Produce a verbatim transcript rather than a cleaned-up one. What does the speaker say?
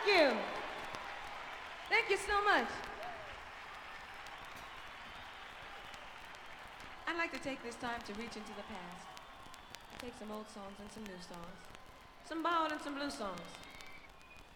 Thank you. Thank you so much. I'd like to take this time to reach into the past. Take some old songs and some new songs. Some ballad and some blue songs.